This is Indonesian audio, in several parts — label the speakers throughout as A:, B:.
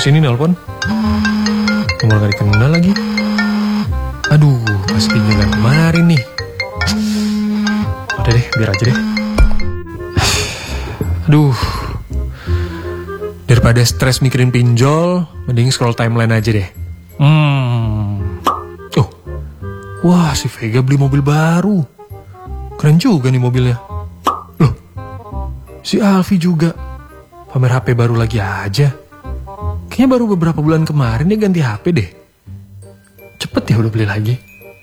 A: sini nelpon. Nomor gak dikenal lagi. Aduh, pasti jangan kemarin nih. Udah deh, biar aja deh. Aduh, daripada stres mikirin pinjol, mending scroll timeline aja deh. Oh, wah si Vega beli mobil baru. Keren juga nih mobilnya. Loh, si Alfi juga pamer HP baru lagi aja. Kayaknya baru beberapa bulan kemarin dia ganti HP deh. Cepet ya udah beli lagi.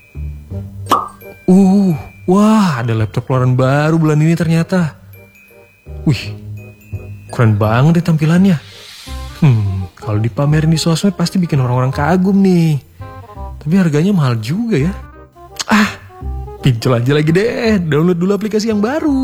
A: Wah ada laptop keluaran baru bulan ini ternyata. Wih, keren banget deh tampilannya. Kalau dipamerin di sosmed pasti bikin orang-orang kagum nih. Tapi harganya mahal juga ya. Pinjol aja lagi deh. Download dulu aplikasi yang baru.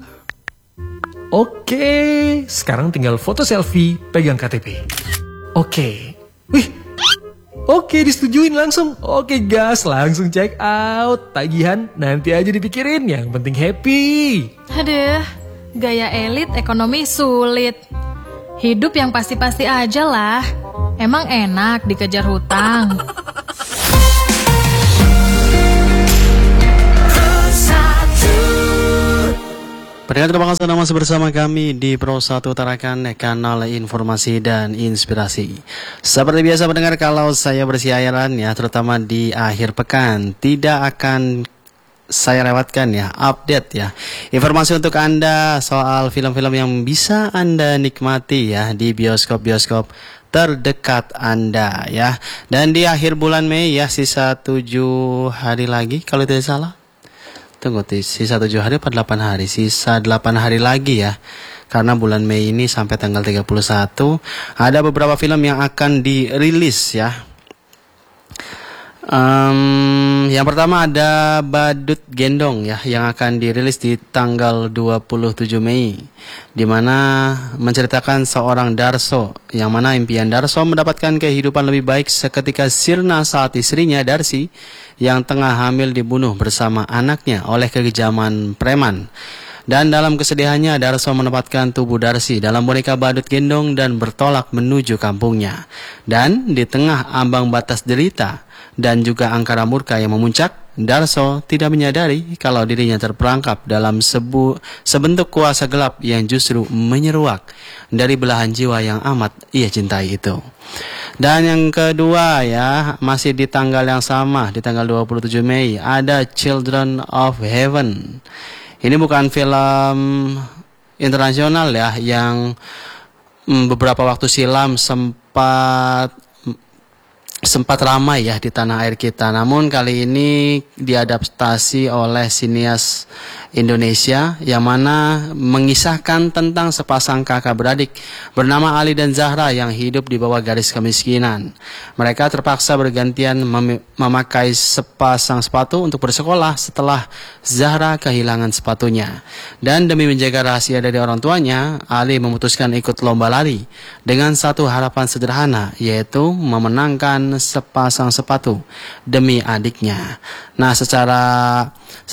A: Oke, sekarang tinggal foto selfie, pegang KTP. Oke. Oke, disetujuin langsung. Oke gas, langsung check out. Tagihan nanti aja dipikirin, yang penting happy.
B: Aduh, gaya elit ekonomi sulit. Hidup yang pasti-pasti aja lah. Emang enak dikejar hutang.
C: Pendengar terima kasih masih bersama kami di Pro 1 Tarakan, kanal informasi dan inspirasi. Seperti biasa pendengar, kalau saya bersiaran ya, terutama di akhir pekan, tidak akan saya lewatkan ya, update ya, informasi untuk Anda soal film-film yang bisa Anda nikmati ya di bioskop-bioskop terdekat Anda ya. Dan di akhir bulan Mei ya, sisa 7 hari lagi kalau tidak salah. Tunggu, sisa 7 hari apa 8 hari? Sisa 8 hari lagi ya. Karena bulan Mei ini sampai tanggal 31 ada beberapa film yang akan dirilis ya. Yang pertama ada Badut Gendong ya, yang akan dirilis di tanggal 27 Mei, di mana menceritakan seorang Darso, yang mana impian Darso mendapatkan kehidupan lebih baik seketika sirna saat istrinya Darsi yang tengah hamil dibunuh bersama anaknya oleh kekejaman preman. Dan dalam kesedihannya, Darso menempatkan tubuh Darsi dalam boneka badut gendong dan bertolak menuju kampungnya. Dan di tengah ambang batas derita dan juga angkara murka yang memuncak, Darso tidak menyadari kalau dirinya terperangkap dalam sebentuk kuasa gelap yang justru menyeruak dari belahan jiwa yang amat ia cintai itu. Dan yang kedua ya, masih di tanggal yang sama, di tanggal 27 Mei, ada Children of Heaven. Ini bukan film internasional ya, yang beberapa waktu silam sempat ramai ya di tanah air kita. Namun kali ini diadaptasi oleh sinias Indonesia, yang mana mengisahkan tentang sepasang kakak beradik bernama Ali dan Zahra yang hidup di bawah garis kemiskinan. Mereka terpaksa bergantian memakai sepasang sepatu untuk bersekolah setelah Zahra kehilangan sepatunya. Dan demi menjaga rahasia dari orang tuanya, Ali memutuskan ikut lomba lari dengan satu harapan sederhana, yaitu memenangkan sepasang sepatu demi adiknya. Nah, secara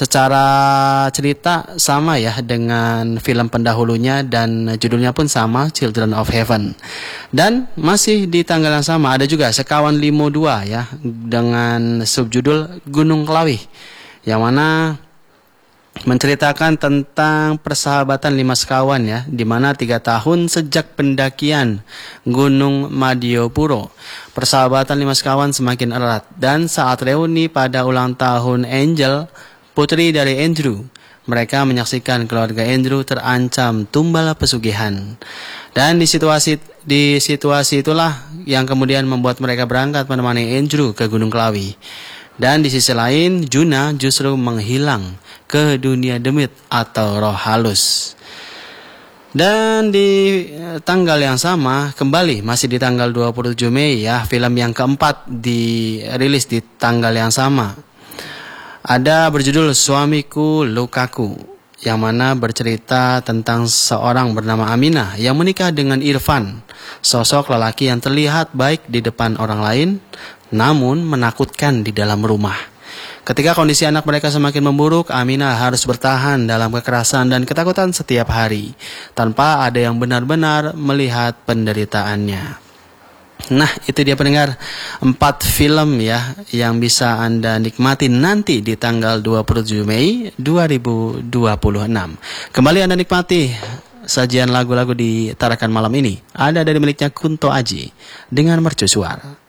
C: cerita sama ya dengan film pendahulunya, dan judulnya pun sama, Children of Heaven. Dan masih di tanggal yang sama ada juga Sekawan Limo 2 ya, dengan subjudul Gunung Kelawih, yang mana menceritakan tentang persahabatan 5 sekawan ya, di mana 3 tahun sejak pendakian Gunung Madiopuro, persahabatan 5 sekawan semakin erat. Dan saat reuni pada ulang tahun Angel, putri dari Andrew, mereka menyaksikan keluarga Andrew terancam tumbal pesugihan. Dan di situasi itulah yang kemudian membuat mereka berangkat menemani Andrew ke Gunung Kelawih. Dan di sisi lain, Juna justru menghilang ke dunia demit atau roh halus. Dan di tanggal yang sama, kembali masih di tanggal 27 Mei ya, film yang keempat dirilis di tanggal yang sama. Ada berjudul Suamiku Lukaku, yang mana bercerita tentang seorang bernama Aminah yang menikah dengan Irfan, sosok lelaki yang terlihat baik di depan orang lain, namun menakutkan di dalam rumah. Ketika kondisi anak mereka semakin memburuk, Aminah harus bertahan dalam kekerasan dan ketakutan setiap hari, tanpa ada yang benar-benar melihat penderitaannya. Nah, itu dia pendengar 4 film ya yang bisa Anda nikmati nanti di tanggal 27 Mei 2026. Kembali Anda nikmati sajian lagu-lagu di Tarakan Malam ini. Ada dari miliknya Kunto Aji dengan mercusuar.